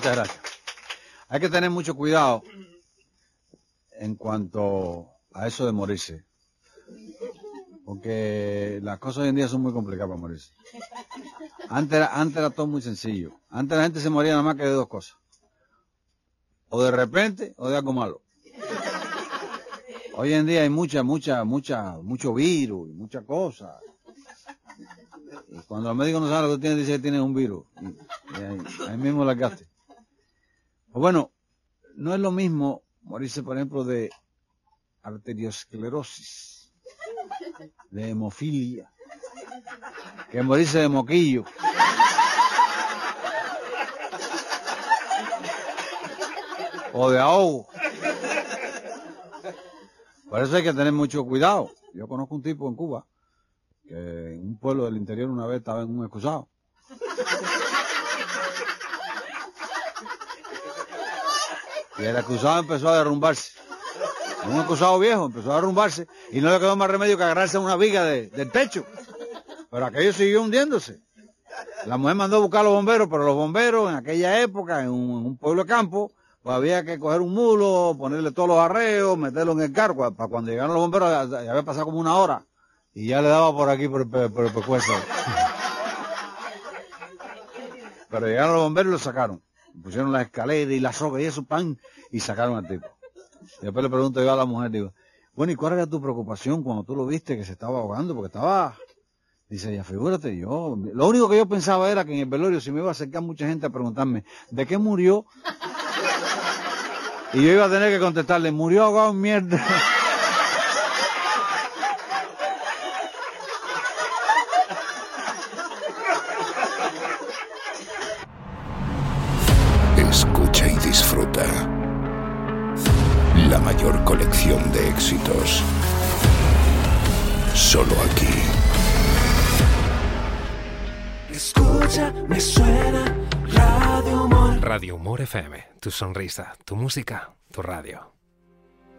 Muchas gracias. Hay que tener mucho cuidado en cuanto a eso de morirse. Porque las cosas hoy en día son muy complicadas para morirse. Antes era todo muy sencillo. Antes la gente se moría nada más que de dos cosas. O de repente o de algo malo. Hoy en día hay mucho virus y muchas cosas. Y cuando el médico no sabe lo que tienes, dice que tienes un virus. Y ahí mismo la gaste. Pues bueno, no es lo mismo morirse, por ejemplo, de arteriosclerosis, de hemofilia, que morirse de moquillo. O de ahogo. Por eso hay que tener mucho cuidado. Yo conozco un tipo en Cuba que en un pueblo del interior una vez estaba en un excusado. Y el excusado empezó a derrumbarse. Un excusado viejo empezó a derrumbarse y no le quedó más remedio que agarrarse a una viga del techo. Pero aquello siguió hundiéndose. La mujer mandó a buscar a los bomberos, pero los bomberos en aquella época, en un pueblo de campo, pues había que coger un mulo, ponerle todos los arreos, meterlo en el carro. Para cuando llegaron los bomberos ya había pasado como una hora y ya le daba por aquí por el pescuezo. Pero llegaron los bomberos y lo sacaron. Pusieron las escaleras y la soga y eso, pan, y sacaron al tipo. Y después le pregunto yo a la mujer, digo, bueno, ¿y cuál era tu preocupación cuando tú lo viste que se estaba ahogando? Porque estaba... Dice ella, figúrate, lo único que yo pensaba era que en el velorio se me iba a acercar mucha gente a preguntarme, ¿de qué murió? Y yo iba a tener que contestarle, murió ahogado en mierda. Escucha y disfruta. La mayor colección de éxitos. Solo aquí. Escucha, me suena Radio Humor. Radio Humor FM, tu sonrisa, tu música, tu radio.